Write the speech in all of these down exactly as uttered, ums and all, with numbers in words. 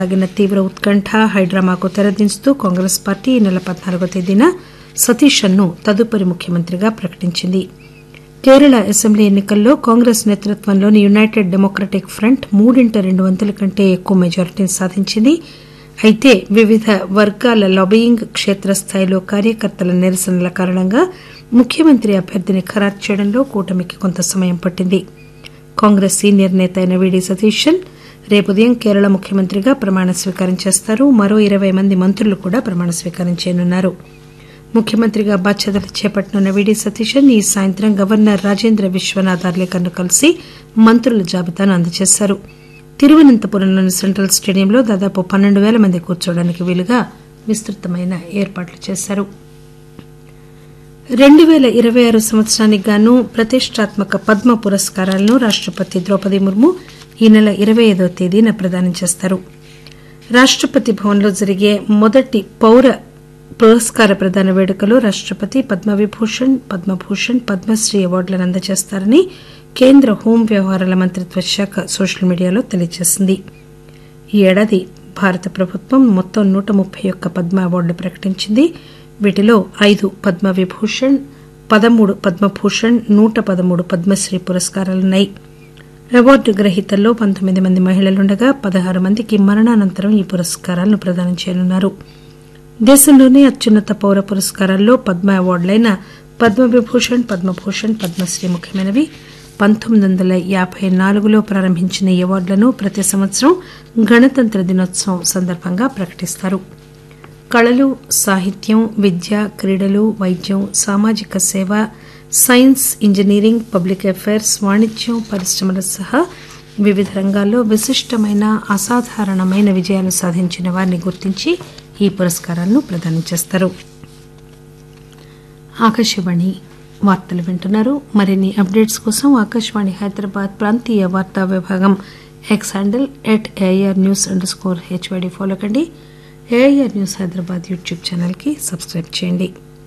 సాగిన తీవ్ర ఉత్కంఠ హైడ్రామాకు తెరదించుతూ కాంగ్రెస్ పార్టీ ఈ నెల పద్నాలుగో తేదీన సతీశన్ ను తదుపరి ముఖ్యమంత్రిగా ప్రకటించింది. కేరళ అసెంబ్లీ ఎన్నికల్లో కాంగ్రెస్ నేతృత్వంలోని యునైటెడ్ డెమోక్రటిక్ ఫ్రంట్ మూడింట రెండు వంతుల కంటే ఎక్కువ మెజారిటీని సాధించింది. అయితే వివిధ వర్గాల లాబియింగ్, కేత్రస్థాయిలో కార్యకర్తల నిరసనల కారణంగా ముఖ్యమంత్రి అభ్యర్థిని ఖరారు చేయడంలో కూటమికి కొంత సమయం పట్టింది. కాంగ్రెస్ సీనియర్ నేత అయిన వీడీ సతీశన్ రేపు ఉదయం కేరళ ముఖ్యమంత్రిగా ప్రమాణ స్వీకారం చేస్తారు. మరో ఇరవై మంది మంత్రులు కూడా ప్రమాణ స్వీకారం చేయనున్నారు. ముఖ్యమంత్రిగా బాధ్యతలు చేపట్టనున్న వీడీ సతీశన్ ఈ సాయంత్రం గవర్నర్ రాజేంద్ర విశ్వనాథ్ అర్లేకర్ను కలిసి మంత్రుల జాబితాను అందజేశారు. తిరువనంతపురంలోని సెంట్రల్ స్టేడియంలో దాదాపు పన్నెండు పేల మంది కూర్చోవడానికి వీలుగా విస్తృతమైన ఏర్పాట్లు చేశారు. రెండు పేల ఇరవై ఆరు సంవత్సరానికి గాను ప్రతిష్టాత్మక పద్మ పురస్కారాలను రాష్టపతి ద్రౌపది ముర్ము ఈ నెల ఇరవై ఐదవ తేదీన ప్రదానం చేస్తారు. రాష్టపతి భవన్లో జరిగే మొదటి పౌర పురస్కార ప్రదాన వేడుకలో రాష్టపతి పద్మవిభూషణ్, పద్మభూషణ్, పద్మశ్రీ అవార్డులను అందజేస్తారని కేంద్ర హోం వ్యవహారాల మంత్రిత్వ శాఖ సోషల్ మీడియాలో తెలియజేసింది. ఈ ఏడాది భారత ప్రభుత్వం మొత్తం నూట ముప్పై ఒక్క పద్మ అవార్డులు ప్రకటించింది. వీటిలో ఐదు పద్మవిభూషణ్, పదమూడు పద్మభూషణ్, నూట పదమూడు పద్మశ్రీ పురస్కారాలున్నాయి. అవార్డు గ్రహీతల్లో పంతొమ్మిది మంది మహిళలుండగా పదహారు మందికి మరణానంతరం ఈ పురస్కారాలను ప్రదానం చేయనున్నారు. దేశంలోనే అత్యున్నత పౌర పురస్కారాల్లో పద్మ అవార్డులైన పద్మవిభూషణ్, పద్మభూషణ్, పద్మశ్రీ ముఖ్యమైనవి. పంతొమ్మిది వందల యాబై నాలుగులో ప్రారంభించిన ఈ అవార్డులను ప్రతి సంవత్సరం గణతంత్ర దినోత్సవం సందర్భంగా ప్రకటిస్తారు. కళలు, సాహిత్యం, విద్య, క్రీడలు, వైద్యం, సామాజిక సేవ, సైన్స్, ఇంజనీరింగ్, పబ్లిక్ అఫైర్స్, వాణిజ్యం, పరిశ్రమల సహా వివిధ రంగాల్లో విశిష్టమైన, అసాధారణమైన విజయాలు సాధించిన వారిని గుర్తించి ఈ పురస్కారాలను ప్రదానం చేస్తారు. ఆకాశవాణి వార్తలు వింటున్నారు. మరిన్ని అప్డేట్స్ కోసం ఆకాశవాణి హైదరాబాద్ ప్రాంతీయ వార్తా విభాగం X handle at AIR news under score HYD follow కండి. AIR news Hyderabad YouTube channel కి సబ్స్క్రైబ్ చేయండి.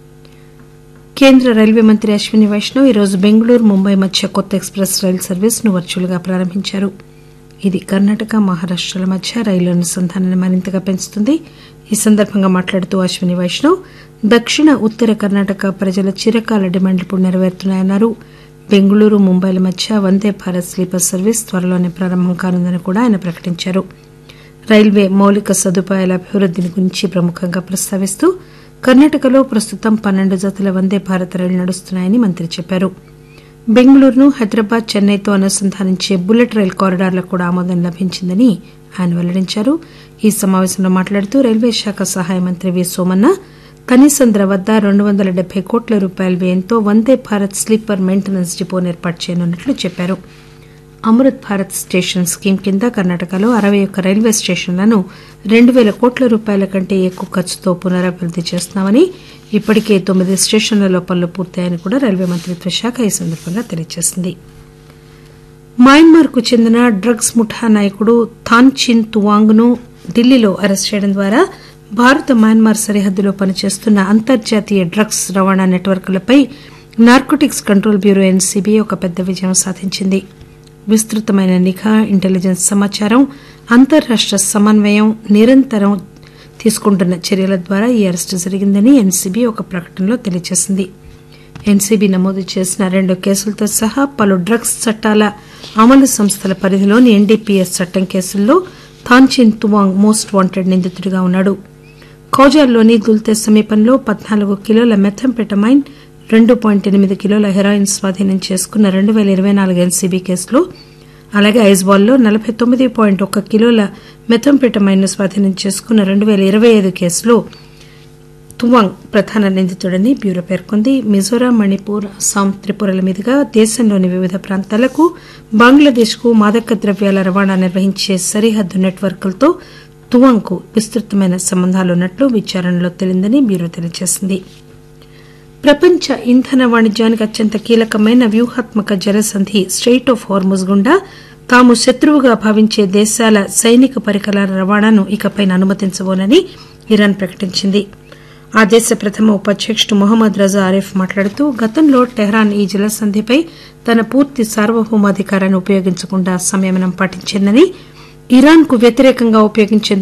కేంద్ర రైల్వే మంత్రి అశ్విని వైష్ణవ్ ఈరోజు బెంగళూరు, ముంబై మధ్య కొత్త ఎక్స్ప్రెస్ రైలు సర్వీస్ ను వర్చువల్ గా ప్రారంభించారు. ఇది కర్ణాటక, మహారాష్టల మధ్య రైలు అనుసంధానాన్ని మరింతగా పెంచుతుంది. ఈ సందర్భంగా మాట్లాడుతూ అశ్విని వైష్ణవ్ దక్షిణ, ఉత్తర కర్ణాటక ప్రజల చిరకాల డిమాండ్లు ఇప్పుడు నెరవేరుతున్నాయన్నారు. బెంగళూరు, ముంబైల మధ్య వందే భారత్ స్లీపర్ సర్వీస్ త్వరలోనే ప్రారంభం కానుందని కూడా ఆయన ప్రకటించారు. రైల్వే మౌలిక సదుపాయాల అభివృద్దిని గురించి ప్రముఖంగా ప్రస్తావిస్తూ కర్ణాటకలో ప్రస్తుతం పన్నెండు జతల వందే భారత్ రైళ్లు నడుస్తున్నాయని మంత్రి చెప్పారు. బెంగళూరును హైదరాబాద్, చెన్నైతో అనుసంధానించే బుల్లెట్ రైలు కారిడార్లకు కూడా ఆమోదం లభించిందని ఆయన వెల్లడించారు. ఈ సమావేశంలో మాట్లాడుతూ రైల్వే శాఖ సహాయ మంత్రి వి సోమన్న కనిసంద్ర వద్ద రెండు వందల డెబ్బై కోట్ల రూపాయల వ్యయంతో వందే భారత్ స్లీపర్ మెయింటెనెన్స్ డిపోను ఏర్పాటు చేయనున్నట్లు చెప్పారు. అమృత్ భారత్ స్టేషన్ స్కీమ్ కింద కర్ణాటకలో అరవై ఒక్క రైల్వే స్టేషన్లను రెండు పేల కోట్ల రూపాయల కంటే ఎక్కువ ఖర్చుతో పునరభివృద్ది చేస్తున్నామని, ఇప్పటికే తొమ్మిది స్టేషన్లలో పనులు పూర్తయ్యాయని కూడా రైల్వే మంత్రిత్వ శాఖ ఈ సందర్భంగా తెలియజేసింది. మయన్మార్ కు చెందిన డ్రగ్స్ ముఠా నాయకుడు థాన్ చిన్ తువాంగ్ ను ఢిల్లీలో అరెస్టు చేయడం ద్వారా భారత మయన్మార్ సరిహద్దులో పనిచేస్తున్న అంతర్జాతీయ డ్రగ్స్ రవాణా నెట్వర్క్లపై నార్కోటిక్స్ కంట్రోల్ బ్యూరో ఎన్సీబీ ఒక పెద్ద విజయం సాధించింది. విస్తృతమైన నిఘా, ఇంటెలిజెన్స్ సమాచారం, అంతర్రాష్ట సమన్వయం, నిరంతరం తీసుకుంటున్న చర్యల ద్వారా ఈ అరెస్టు జరిగిందని ఎన్సీబీ ఒక ప్రకటనలో తెలియజేసింది. ఎన్సీబీ నమోదు చేసిన రెండు కేసులతో సహా పలు డ్రగ్స్ చట్టాల అమలు సంస్థల పరిధిలోని ఎన్డీపీఎస్ చట్టం కేసుల్లో థాన్చిన్ తువాంగ్ మోస్ట్ వాంటెడ్ నిందితుడిగా ఉన్నాడు. ఖౌజాల్లోని దుల్తే సమీపంలో పద్నాలుగు కిలోల మెథంపెటమైన్, రెండు పాయింట్ ఎనిమిది కిలోల హెరాయిన్ స్వాధీనం చేసుకున్న రెండు పేల ఇరవై నాలుగు ఎన్సీబీ కేసులో, అలాగే ఐజ్వాల్లో నలబై తొమ్మిది పాయింట్ ఒక్క కిలోల మెథంపెటమైన్ ను స్వాధీనం చేసుకున్న రెండు పేల ఇరవై ఐదు కేసులో తువాంగ్ ప్రధాన నిందితుడని బ్యూరో పేర్కొంది. మిజోరాం, మణిపూర్, అస్సాం, త్రిపురల మీదుగా దేశంలోని వివిధ ప్రాంతాలకు, బంగ్లాదేశ్ కు మాదక ద్రవ్యాల రవాణా నిర్వహించే సరిహద్దు నెట్వర్క్లతో తువాంగ్ కు విస్తృతమైన సంబంధాలున్నట్లు విచారణలో తేలిందని బ్యూరో తెలియజేసింది. ప్రపంచ ఇంధన వాణిజ్యానికి అత్యంత కీలకమైన వ్యూహాత్మక జలసంధి స్ట్రెయిట్ ఆఫ్ హార్ముజ్ గుండా తాము శత్రువుగా భావించే దేశాల సైనిక పరికరాల రవాణాను ఇకపై అనుమతించబోనని ఇరాన్ ప్రకటించింది. ఆ దేశ ప్రథమ ఉపాధ్యకుడు మొహమ్మద్ రజా ఆరిఫ్ మాట్లాడుతూ గతంలో టెహ్రాన్ ఈ జలసంధిపై తన పూర్తి సార్వభౌమాధికారాన్ని ఉపయోగించకుండా సంయమనం పాటించిందని, ఇరాన్ కు వ్యతిరేకంగా ఉపయోగించేందుకు